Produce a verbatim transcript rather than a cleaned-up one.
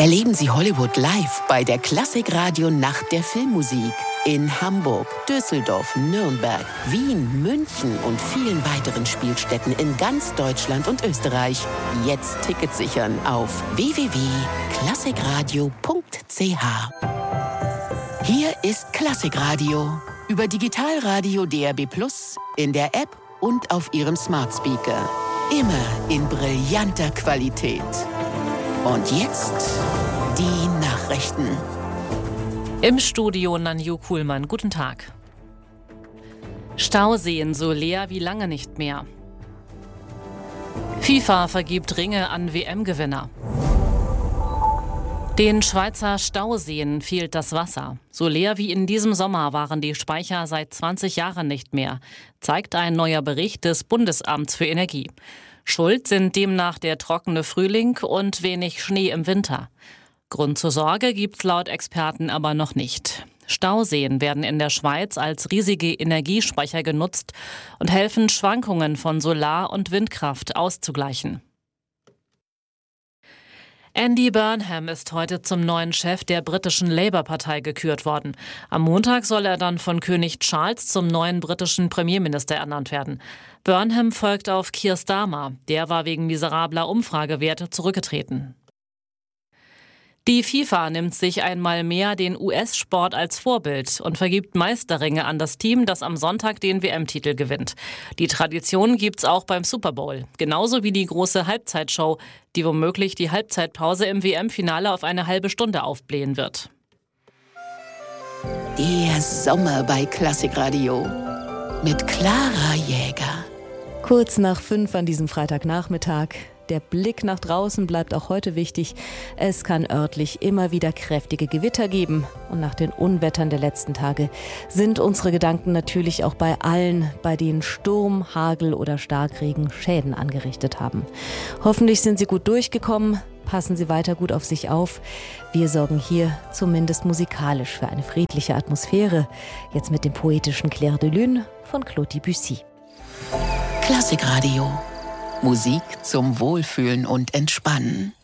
Erleben Sie Hollywood live bei der Klassikradio Nacht der Filmmusik. In Hamburg, Düsseldorf, Nürnberg, Wien, München und vielen weiteren Spielstätten in ganz Deutschland und Österreich. Jetzt Tickets sichern auf w w w punkt klassikradio punkt c h. Hier ist Klassikradio über Digitalradio D R B plus, in der App und auf Ihrem Smart Speaker. Immer in brillanter Qualität. Und jetzt die Nachrichten. Im Studio Nanju Kuhlmann. Guten Tag. Stauseen so leer wie lange nicht mehr. FIFA vergibt Ringe an W M-Gewinner. Den Schweizer Stauseen fehlt das Wasser. So leer wie in diesem Sommer waren die Speicher seit zwanzig Jahren nicht mehr, zeigt ein neuer Bericht des Bundesamts für Energie. Schuld sind demnach der trockene Frühling und wenig Schnee im Winter. Grund zur Sorge gibt's laut Experten aber noch nicht. Stauseen werden in der Schweiz als riesige Energiespeicher genutzt und helfen, Schwankungen von Solar- und Windkraft auszugleichen. Andy Burnham ist heute zum neuen Chef der britischen Labour-Partei gekürt worden. Am Montag soll er dann von König Charles zum neuen britischen Premierminister ernannt werden. Burnham folgt auf Keir Starmer. Der war wegen miserabler Umfragewerte zurückgetreten. Die FIFA nimmt sich einmal mehr den U S-Sport als Vorbild und vergibt Meisterringe an das Team, das am Sonntag den W M-Titel gewinnt. Die Tradition gibt's auch beim Super Bowl. Genauso wie die große Halbzeitshow, die womöglich die Halbzeitpause im W M-Finale auf eine halbe Stunde aufblähen wird. Der Sommer bei Klassikradio mit Clara Jäger. Kurz nach fünf an diesem Freitagnachmittag. Der Blick nach draußen bleibt auch heute wichtig. Es kann örtlich immer wieder kräftige Gewitter geben. Und nach den Unwettern der letzten Tage sind unsere Gedanken natürlich auch bei allen, bei denen Sturm, Hagel oder Starkregen Schäden angerichtet haben. Hoffentlich sind Sie gut durchgekommen. Passen Sie weiter gut auf sich auf. Wir sorgen hier zumindest musikalisch für eine friedliche Atmosphäre. Jetzt mit dem poetischen Clair de Lune von Claude Debussy. Klassikradio. Musik zum Wohlfühlen und Entspannen.